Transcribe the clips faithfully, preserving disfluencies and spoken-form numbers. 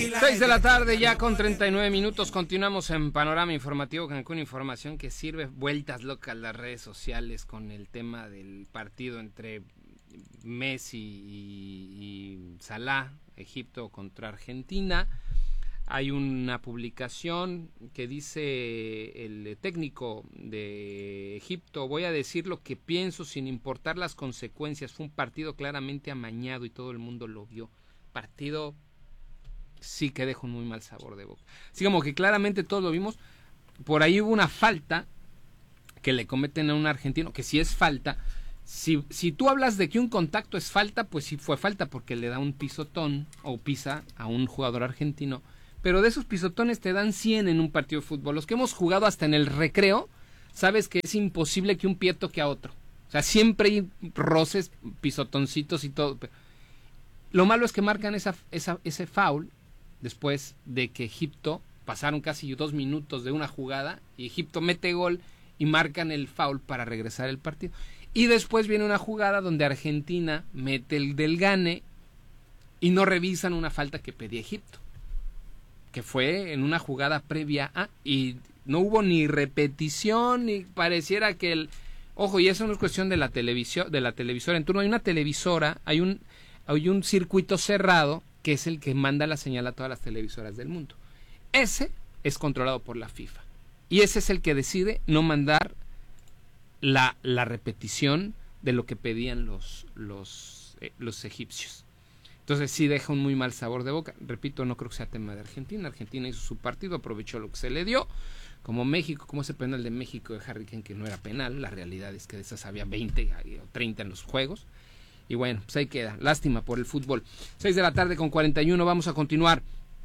Seis de la tarde ya con treinta y nueve minutos, continuamos en Panorama Informativo Cancún, información que sirve vueltas locas las redes sociales con el tema del partido entre Messi y, y Salah, Egipto contra Argentina. Hay una publicación que dice el técnico de Egipto: voy a decir lo que pienso sin importar las consecuencias, fue un partido claramente amañado y todo el mundo lo vio. Partido sí que deja un muy mal sabor de boca. Así como que claramente todos lo vimos. Por ahí hubo una falta que le cometen a un argentino, que si es falta, si, si tú hablas de que un contacto es falta, pues sí fue falta porque le da un pisotón o pisa a un jugador argentino. Pero de esos pisotones te dan cien en un partido de fútbol. Los que hemos jugado hasta en el recreo, sabes que es imposible que un pie toque a otro. O sea, siempre hay roces, pisotoncitos y todo. Lo malo es que marcan esa, esa, ese foul después de que Egipto, pasaron casi dos minutos de una jugada y Egipto mete gol y marcan el foul para regresar el partido. Y después viene una jugada donde Argentina mete el del gane y no revisan una falta que pedía Egipto, que fue en una jugada previa a, y no hubo ni repetición, ni pareciera que el, ojo, y eso no es cuestión de la televisión, de la televisora en turno, hay una televisora, hay un, hay un circuito cerrado que es el que manda la señal a todas las televisoras del mundo. Ese es controlado por la FIFA. Y ese es el que decide no mandar la, la repetición de lo que pedían los, los, eh, los egipcios. Entonces sí deja un muy mal sabor de boca. Repito, no creo que sea tema de Argentina. Argentina hizo su partido, aprovechó lo que se le dio. Como México, como ese penal de México de Harry Kane, que no era penal. La realidad es que de esas había veinte o treinta en los juegos. Y bueno, pues ahí queda. Lástima por el fútbol. seis de la tarde con cuarenta y uno, vamos a continuar.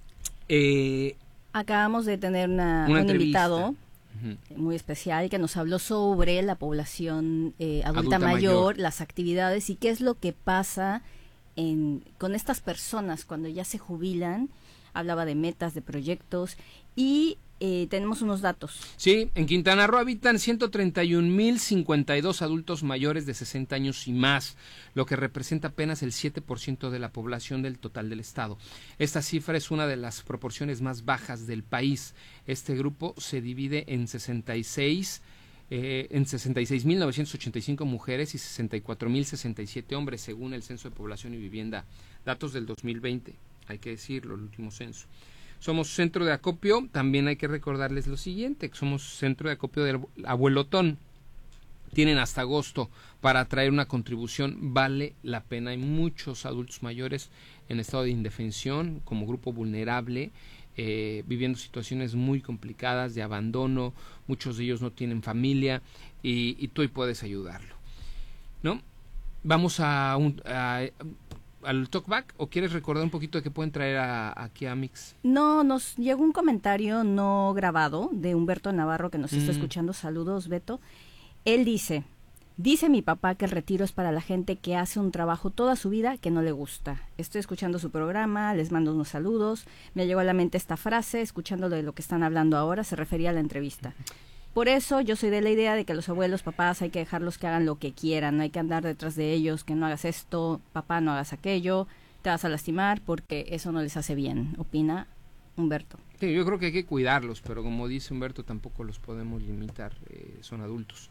Eh, Acabamos de tener una, una un entrevista. invitado uh-huh. muy especial que nos habló sobre la población eh, adulta, adulta mayor, mayor, las actividades y qué es lo que pasa en, con estas personas cuando ya se jubilan. Hablaba de metas, de proyectos y eh, tenemos unos datos. Sí, en Quintana Roo habitan ciento treinta y un mil cincuenta y dos adultos mayores de sesenta años y más, lo que representa apenas el siete por ciento de la población del total del estado. Esta cifra es una de las proporciones más bajas del país. Este grupo se divide en sesenta y seis eh, en sesenta y seis mil novecientos ochenta y cinco mujeres y sesenta y cuatro mil sesenta y siete hombres, según el Censo de Población y Vivienda, datos del dos mil veinte, hay que decirlo, el último censo. Somos centro de acopio, también hay que recordarles lo siguiente, que somos centro de acopio del Abuelotón. Tienen hasta agosto para traer una contribución, vale la pena. Hay muchos adultos mayores en estado de indefensión, como grupo vulnerable, eh, viviendo situaciones muy complicadas de abandono, muchos de ellos no tienen familia y, y tú ahí puedes ayudarlo, ¿no? Vamos a un... A, al talkback, o quieres recordar un poquito de qué pueden traer a, a, aquí a Mix? No, nos llegó un comentario no grabado de Humberto Navarro que nos mm. está escuchando. Saludos, Beto. Él dice, dice mi papá que el retiro es para la gente que hace un trabajo toda su vida que no le gusta. Estoy escuchando su programa, les mando unos saludos. Me llegó a la mente esta frase, escuchando de lo que están hablando ahora, se refería a la entrevista. Por eso yo soy de la idea de que los abuelos, papás, hay que dejarlos que hagan lo que quieran, no hay que andar detrás de ellos, que no hagas esto, papá, no hagas aquello, te vas a lastimar porque eso no les hace bien, opina Humberto. Sí, yo creo que hay que cuidarlos, pero como dice Humberto, tampoco los podemos limitar, eh, son adultos.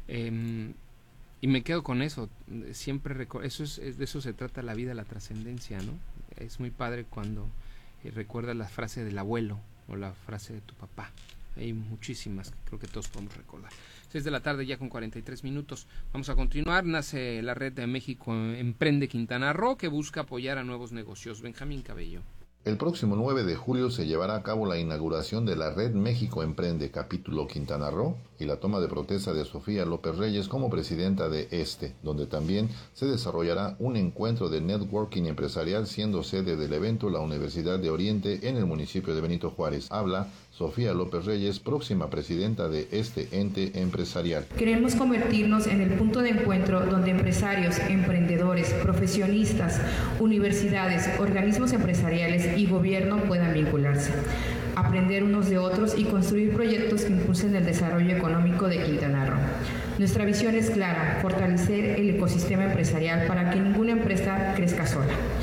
Eh, y me quedo con eso, siempre reco- eso es, es de eso se trata la vida, la trascendencia, ¿no? Es muy padre cuando eh, recuerdas la frase del abuelo o la frase de tu papá. Hay muchísimas que creo que todos podemos recordar. seis de la tarde ya con cuarenta y tres minutos. Vamos a continuar. Nace la Red de México Emprende Quintana Roo, que busca apoyar a nuevos negocios. Benjamín Cabello. El próximo nueve de julio se llevará a cabo la inauguración de la Red México Emprende Capítulo Quintana Roo y la toma de protesta de Sofía López Reyes como presidenta de este, donde también se desarrollará un encuentro de networking empresarial, siendo sede del evento la Universidad de Oriente en el municipio de Benito Juárez. Habla Sofía López Reyes, próxima presidenta de este ente empresarial. Queremos convertirnos en el punto de encuentro donde empresarios, emprendedores, profesionistas, universidades, organismos empresariales y gobierno puedan vincularse, aprender unos de otros y construir proyectos que impulsen el desarrollo económico de Quintana Roo. Nuestra visión es clara: fortalecer el ecosistema empresarial para que ninguna empresa crezca sola.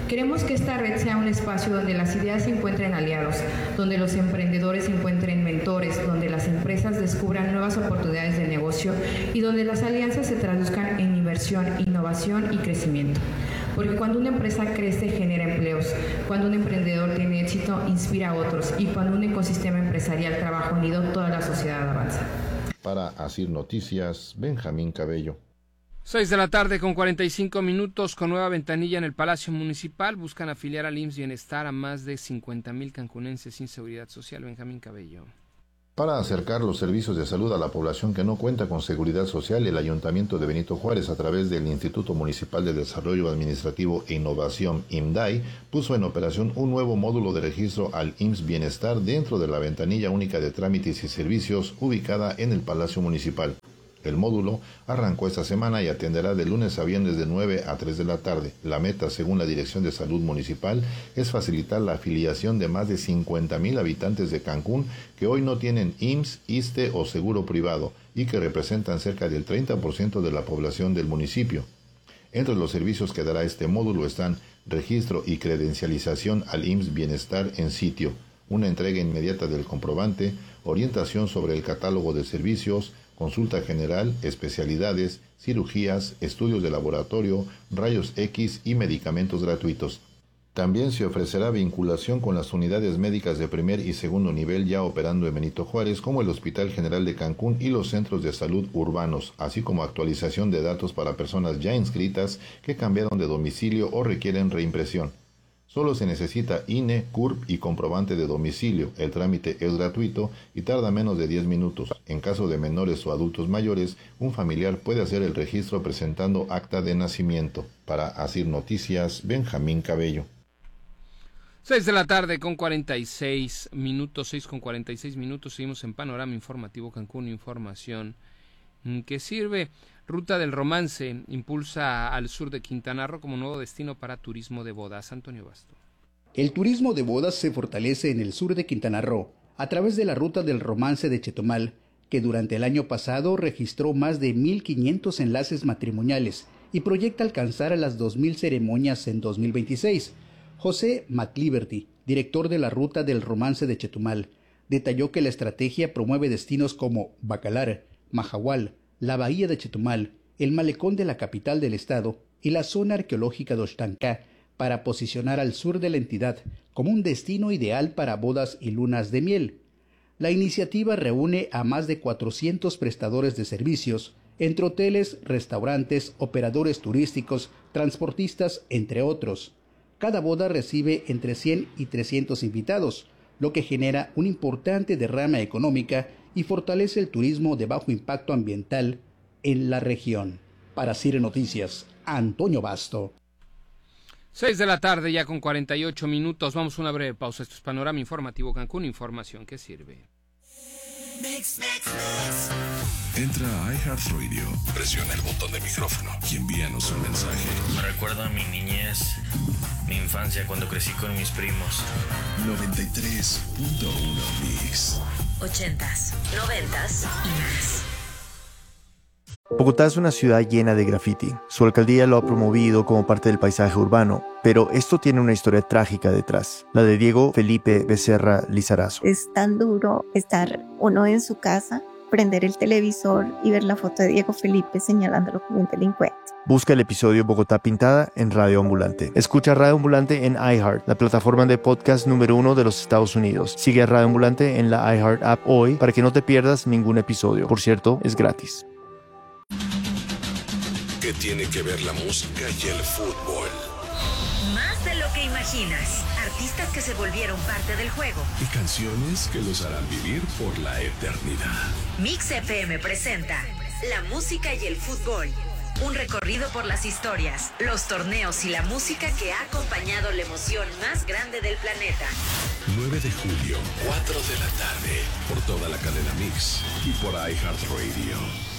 Queremos que esta red sea un espacio donde las ideas se encuentren aliados, donde los emprendedores encuentren mentores, donde las empresas descubran nuevas oportunidades de negocio y donde las alianzas se traduzcan en inversión, innovación y crecimiento. Porque cuando una empresa crece, genera empleos. Cuando un emprendedor tiene éxito, inspira a otros. Y cuando un ecosistema empresarial trabaja unido, toda la sociedad avanza. Para Asir Noticias, Benjamín Cabello. seis de la tarde con cuarenta y cinco minutos, con nueva ventanilla en el Palacio Municipal. Buscan afiliar al I M S S Bienestar a más de cincuenta mil cancunenses sin seguridad social. Benjamín Cabello. Para acercar los servicios de salud a la población que no cuenta con seguridad social, el Ayuntamiento de Benito Juárez, a través del Instituto Municipal de Desarrollo Administrativo e Innovación, I M D A I, puso en operación un nuevo módulo de registro al I M S S Bienestar dentro de la ventanilla única de trámites y servicios ubicada en el Palacio Municipal. El módulo arrancó esta semana y atenderá de lunes a viernes de nueve a tres de la tarde. La meta, según la Dirección de Salud Municipal, es facilitar la afiliación de más de cincuenta mil habitantes de Cancún que hoy no tienen I M S S, ISSSTE o seguro privado y que representan cerca del treinta por ciento de la población del municipio. Entre los servicios que dará este módulo están registro y credencialización al I M S S Bienestar en sitio, una entrega inmediata del comprobante, orientación sobre el catálogo de servicios, consulta general, especialidades, cirugías, estudios de laboratorio, rayos X y medicamentos gratuitos. También se ofrecerá vinculación con las unidades médicas de primer y segundo nivel ya operando en Benito Juárez, como el Hospital General de Cancún y los centros de salud urbanos, así como actualización de datos para personas ya inscritas que cambiaron de domicilio o requieren reimpresión. Solo se necesita I N E, C U R P y comprobante de domicilio. El trámite es gratuito y tarda menos de diez minutos. En caso de menores o adultos mayores, un familiar puede hacer el registro presentando acta de nacimiento. Para Asir Noticias, Benjamín Cabello. seis de la tarde con cuarenta y seis minutos, seis con cuarenta y seis minutos, seguimos en Panorama Informativo Cancún, información que sirve. Ruta del Romance impulsa al sur de Quintana Roo como nuevo destino para turismo de bodas. Antonio Basto. El turismo de bodas se fortalece en el sur de Quintana Roo a través de la Ruta del Romance de Chetumal, que durante el año pasado registró más de mil quinientos enlaces matrimoniales y proyecta alcanzar a las dos mil ceremonias en dos mil veintiséis. José McLiberty, director de la Ruta del Romance de Chetumal, detalló que la estrategia promueve destinos como Bacalar, Mahahual, la bahía de Chetumal, el malecón de la capital del estado y la zona arqueológica de Oxtancá para posicionar al sur de la entidad como un destino ideal para bodas y lunas de miel. La iniciativa reúne a más de cuatrocientos prestadores de servicios, entre hoteles, restaurantes, operadores turísticos, transportistas, entre otros. Cada boda recibe entre cien y trescientos invitados, lo que genera una importante derrama económica y fortalece el turismo de bajo impacto ambiental en la región. Para C I R E Noticias, Antonio Basto. seis de la tarde ya con cuarenta y ocho minutos. Vamos a una breve pausa. Esto es Panorama Informativo Cancún, información que sirve. Mix, mix, mix. Entra a iHeartRadio, presiona el botón de micrófono y envíanos un mensaje. Me recuerda a mi niñez, mi infancia cuando crecí con mis primos. noventa y tres punto uno Mix. Ochentas, noventas y más. Bogotá es una ciudad llena de graffiti. Su alcaldía lo ha promovido como parte del paisaje urbano, pero esto tiene una historia trágica detrás, la de Diego Felipe Becerra Lizarazo. Es tan duro estar uno en su casa, prender el televisor y ver la foto de Diego Felipe señalándolo como un delincuente. Busca el episodio Bogotá Pintada en Radio Ambulante. Escucha Radio Ambulante en iHeart, la plataforma de podcast número uno de los Estados Unidos. Sigue a Radio Ambulante en la iHeart app hoy para que no te pierdas ningún episodio. Por cierto, es gratis. ¿Qué tiene que ver la música y el fútbol? Más de lo que imaginas. Artistas que se volvieron parte del juego. Y canciones que los harán vivir por la eternidad. Mix F M presenta La música y el fútbol. Un recorrido por las historias, los torneos y la música que ha acompañado la emoción más grande del planeta. nueve de julio, cuatro de la tarde, por toda la cadena Mix y por iHeartRadio.